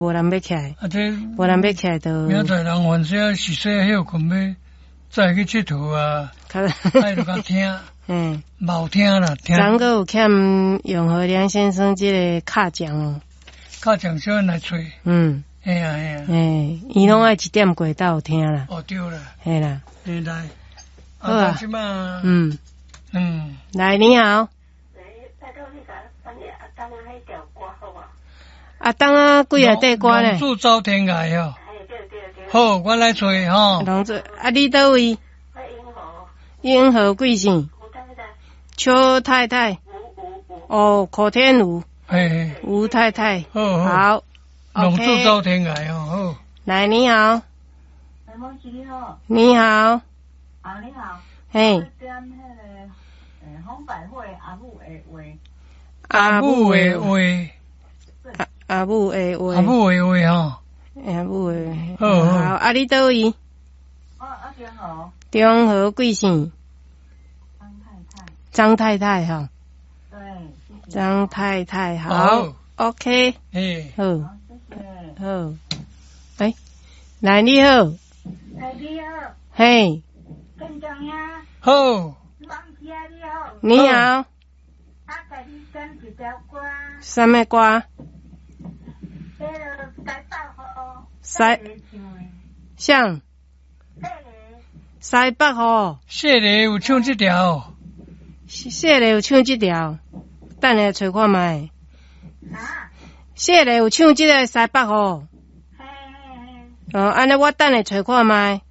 无人要起来， 啊，这无人要起来就。 明仔人反正是说休困要再去佚佗啊，爱就甲听，冇听啦，听。 咱个有欠永和梁先生这个卡奖哦， 卡奖小人来吹。哎呀哎呀， 伊拢爱1点过到听啦。 哦对啦， 嘿啦， 来， 好啊， 即嘛， 来你好。阿当啊，几啊块歌呢？ 龙柱招天涯哦。好，我来吹吼。 龙柱，啊，你倒位？英和贵姓？邱太太。哦，口天吴。吴太太。好。 龙柱招天涯哦，好。 来，你好。你好。 你好。 嘿。 红百惠阿母的话。 阿母的话。 阿母的话。 阿母的话吼。 阿母的。 好。 啊，你倒位？中和贵姓？张太太哈。 对。 张太太好。OK。好。好。来你好。 你好。 嘿。 更重要。 好。 你好。什么歌？像西北吼。 谢丽有唱这条。 谢丽有唱这条，等下找看卖。谢丽有唱这个西北吼。安尼我等下找看卖。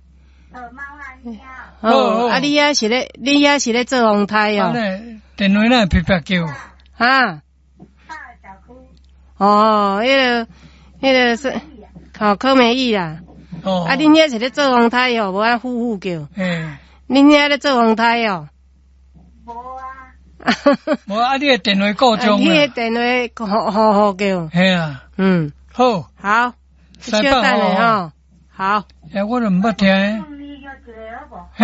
好，啊你也是咧做红台哦。 电话那噼啪叫。 哈。哦，迄个是，柯美意啦。哦。啊，恁遐是咧做红台哦，无爱呼呼叫。恁遐咧做红台哦。 无啊。 无啊，你的电话故障啊。 你的电话呼叫。 系啊。好。 好。小等下吼。好。 我都唔捌听。嘿。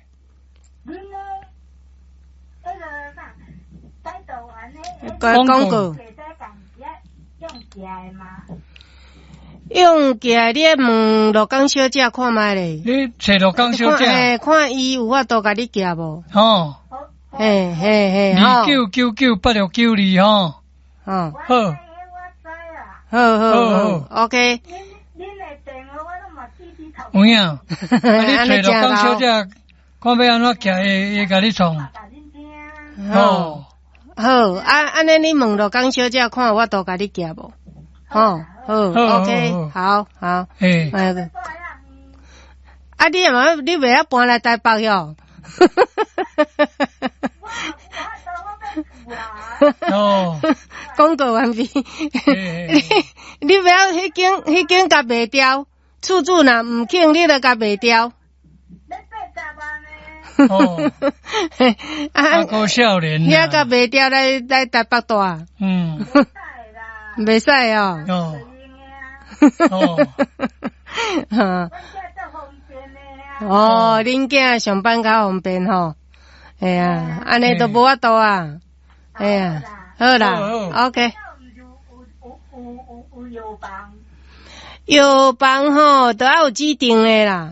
广告。用价你问罗江小姐看卖咧。 你找罗江小姐。 看伊有法度甲你寄无？ 哦。 嘿。 29998692吼。 好。好。OK。 有影。啊，你找罗江小姐，看要安怎寄，会甲你创。 好。好，安尼你问罗江小姐看有法度甲你寄无？好 ，OK， 好。啊，你袂晓搬来台北哟？ 哦， 广告完毕。你袂晓迄间甲卖掉，厝主若毋肯，你就甲卖掉。 哦，啊，个少年遐甲卖掉来台北住。袂使哦。哦，恁囝上班较方便吼。哎呀，安尼都无法度啊。哎呀，好啦 ，OK。药房吼，都要有指定的啦。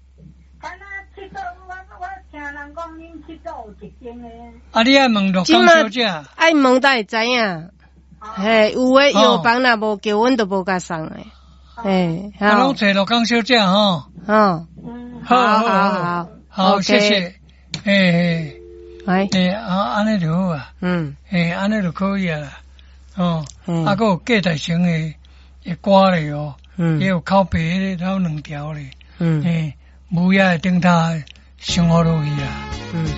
啊，你爱问罗江小姐？ 爱问才会知影。嘿，有诶药房若无叫，阮都无甲送诶。嘿， 好。拢找罗江小姐吼。好，谢谢。安尼就好啊。安尼就可以啊啦。啊，还有郭台成诶歌咧哦，也有口碑咧，还有2条咧。无也会顶他上好落去啊。